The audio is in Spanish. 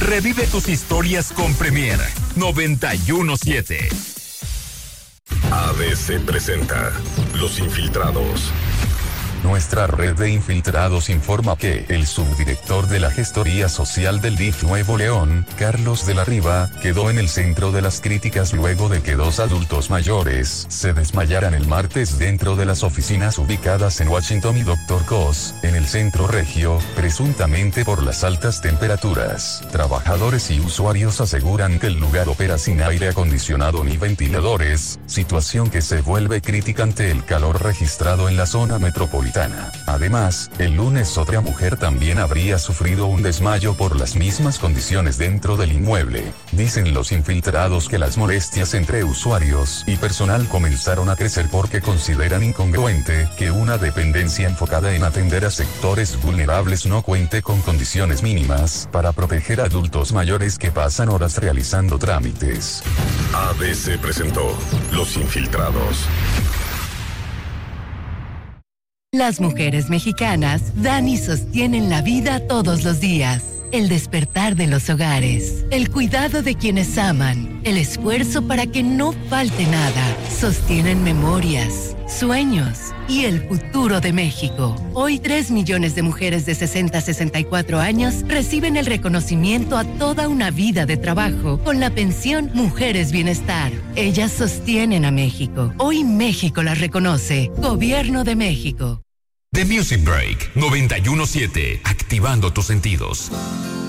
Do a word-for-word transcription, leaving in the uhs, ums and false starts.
Revive tus historias con Premier noventa y uno punto siete. A B C presenta Los Infiltrados. Nuestra red de infiltrados informa que el subdirector de la Gestoría Social del D I F Nuevo León, Carlos de la Riva, quedó en el centro de las críticas luego de que dos adultos mayores se desmayaran el martes dentro de las oficinas ubicadas en Washington y Doctor Cos, en el centro regio, presuntamente por las altas temperaturas. Trabajadores y usuarios aseguran que el lugar opera sin aire acondicionado ni ventiladores, situación que se vuelve crítica ante el calor registrado en la zona metropolitana. Además, el lunes otra mujer también habría sufrido un desmayo por las mismas condiciones dentro del inmueble. Dicen los infiltrados que las molestias entre usuarios y personal comenzaron a crecer porque consideran incongruente que una dependencia enfocada en atender a sectores vulnerables no cuente con condiciones mínimas para proteger a adultos mayores que pasan horas realizando trámites. A B C presentó Los Infiltrados. Las mujeres mexicanas dan y sostienen la vida todos los días. El despertar de los hogares, el cuidado de quienes aman, el esfuerzo para que no falte nada, sostienen memorias, sueños y el futuro de México. Hoy tres millones de mujeres de sesenta a sesenta y cuatro años reciben el reconocimiento a toda una vida de trabajo con la pensión Mujeres Bienestar. Ellas sostienen a México. Hoy México las reconoce. Gobierno de México. The Music Break noventa y uno punto siete, activando tus sentidos.